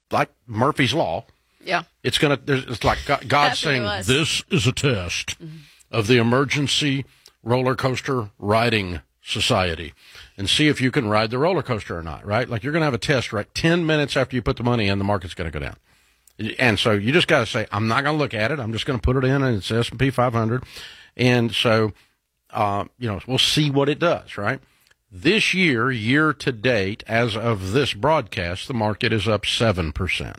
like Murphy's Law. Yeah. It's like God saying, this is a test of the Emergency Roller Coaster Riding Society, and see if you can ride the roller coaster or not, right? Like, you're going to have a test, right? 10 minutes after you put the money in, the market's going to go down. And so you just got to say, I'm not going to look at it. I'm just going to put it in, and it's S&P 500. And so, we'll see what it does, right? This year to date, as of this broadcast, the market is up 7%.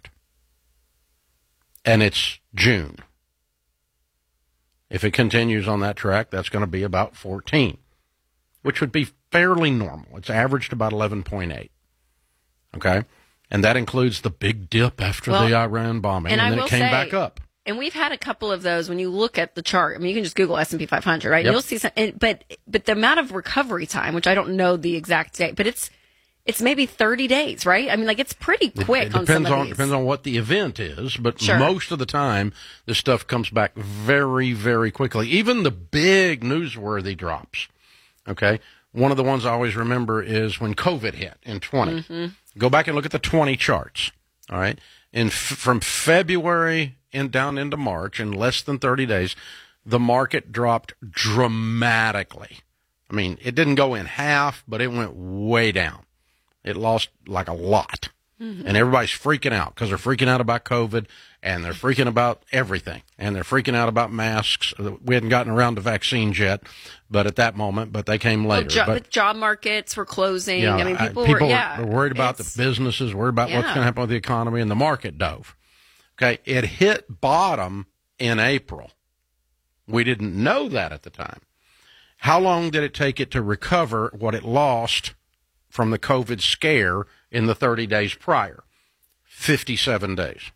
And it's June. If it continues on that track, that's going to be about 14, which would be fairly normal. It's averaged about 11.8. Okay? And that includes the big dip after the Iran bombing, and then it came back up. And we've had a couple of those when you look at the chart. I mean, you can just Google S&P 500, right? Yep. And you'll see some, but the amount of recovery time, which I don't know the exact date, but it's maybe 30 days, right? I mean, like, it's pretty quick it on some of these. Depends on what the event is, but sure. Most of the time, this stuff comes back very, very quickly. Even the big newsworthy drops, okay? One of the ones I always remember is when COVID hit in 20. Mm-hmm. Go back and look at the 20 charts, all right? From February down into March, in less than 30 days, the market dropped dramatically. I mean, it didn't go in half, but it went way down. It lost like a lot. Mm-hmm. And everybody's freaking out because they're freaking out about COVID, and they're freaking about everything, and they're freaking out about masks. We hadn't gotten around to vaccines yet, but at that moment, but they came later. The job markets were closing. Yeah, I mean, people were worried about the businesses, worried about what's going to happen with the economy, and the market dove. Okay, it hit bottom in April. We didn't know that at the time. How long did it take it to recover what it lost from the COVID scare in the 30 days prior? 57 days.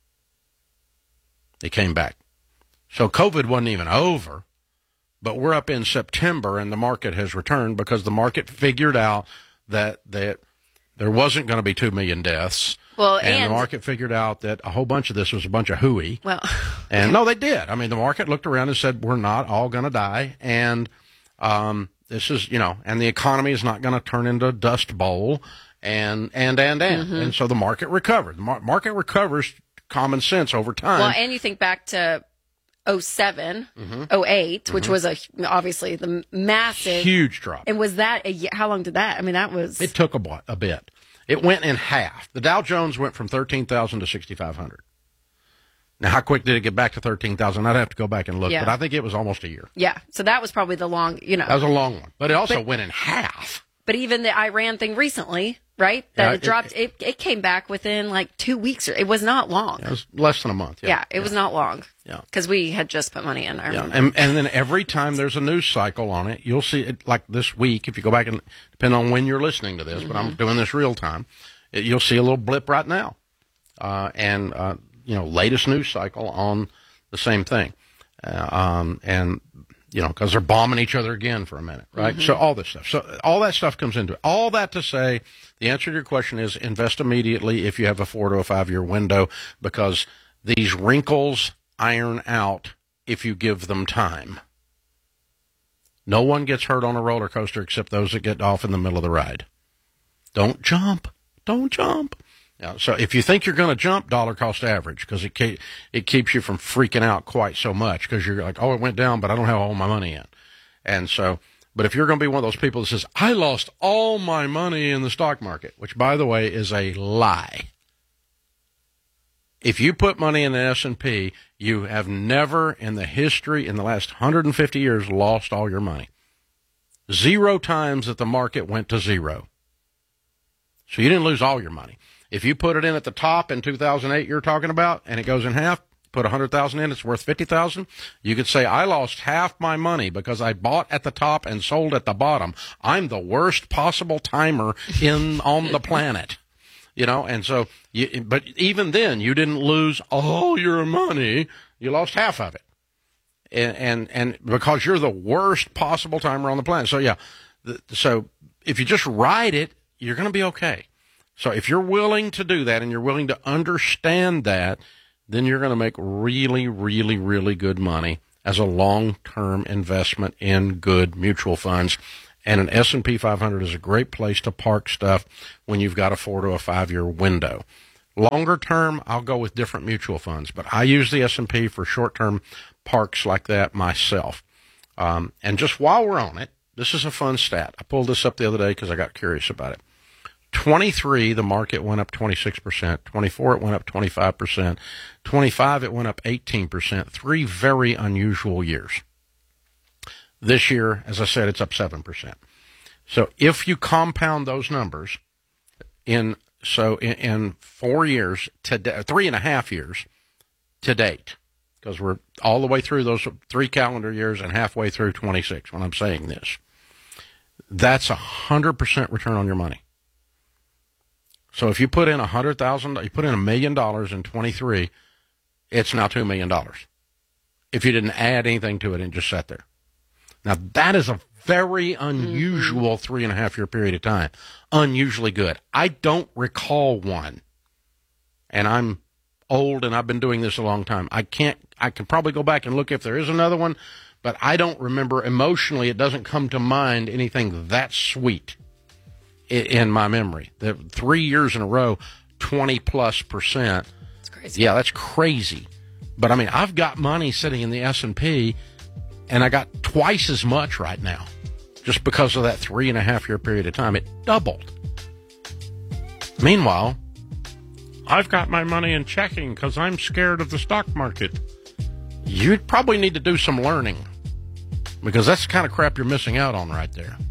It came back. So COVID wasn't even over, but we're up in September, and the market has returned because the market figured out that there wasn't going to be 2 million deaths. Well, and the market figured out that a whole bunch of this was a bunch of hooey. Well, and no, they did. I mean, the market looked around and said, we're not all going to die. And this is, and the economy is not going to turn into a dust bowl. And Mm-hmm. And so the market recovered. The market recovers common sense over time. Well, and you think back to 07, mm-hmm. 08, mm-hmm. which was obviously the massive. Huge drop. And was that how long did that? I mean, that was. It took a bit. It went in half. The Dow Jones went from 13,000 to 6,500. Now, how quick did it get back to 13,000? I'd have to go back and look, but I think it was almost a year. Yeah, so that was probably the long, That was a long one, but it also went in half. But even the Iran thing recently, right? That it dropped. It came back within like 2 weeks. It was not long. It was less than a month. Yeah, it was not long. Yeah, because we had just put money in. I remember. And then every time there's a news cycle on it, you'll see it. Like this week, if you go back and depend on when you're listening to this, mm-hmm. but I'm doing this real time. You'll see a little blip right now, latest news cycle on the same thing, because they're bombing each other again for a minute, right? Mm-hmm. So all this stuff, all that stuff comes into it. All that to say, the answer to your question is invest immediately if you have a 4 to a 5 year window, because these wrinkles iron out if you give them time. No one gets hurt on a roller coaster except those that get off in the middle of the ride. Don't jump. Don't jump. Yeah, so if you think you're going to jump, dollar cost average, because it keeps you from freaking out quite so much, because you're like, oh, it went down, but I don't have all my money in. And so, but if you're going to be one of those people that says, I lost all my money in the stock market, which, by the way, is a lie. If you put money in the S&P, you have never in the last 150 years, lost all your money. 0 times that the market went to zero. So you didn't lose all your money. If you put it in at the top in 2008 you're talking about, and it goes in half, put 100,000 in, it's worth 50,000. You could say, I lost half my money because I bought at the top and sold at the bottom. I'm the worst possible timer on the planet. And so, but even then, you didn't lose all your money. You lost half of it. And because you're the worst possible timer on the planet. So, yeah. So if you just ride it, you're going to be okay. So if you're willing to do that and you're willing to understand that, then you're going to make really, really, really good money as a long-term investment in good mutual funds. And an S&P 500 is a great place to park stuff when you've got a 4 to a 5 year window. Longer term, I'll go with different mutual funds, but I use the S&P for short-term parks like that myself. And just while we're on it, this is a fun stat. I pulled this up the other day because I got curious about it. 23, the market went up 26%. 24, it went up 25%. 25, it went up 18%. 3 very unusual years. This year, as I said, it's up 7%. So if you compound those numbers in 4 years, 3.5 years to date, because we're all the way through those 3 calendar years and halfway through 26 when I'm saying this, that's 100% return on your money. So if you put in $100,000, you put in $1 million in 23, it's now $2 million. If you didn't add anything to it and just sat there. Now that is a very unusual 3.5 year period of time. Unusually good. I don't recall one. And I'm old and I've been doing this a long time. I can probably go back and look if there is another one, but I don't remember emotionally. It doesn't come to mind anything that sweet in my memory. The 3 years in a row, 20+%. That's crazy. Yeah, that's crazy. But I mean, I've got money sitting in the S&P and I got twice as much right now just because of that 3.5 year period of time. It doubled. Meanwhile, I've got my money in checking because I'm scared of the stock market. You probably need to do some learning because that's the kind of crap you're missing out on right there.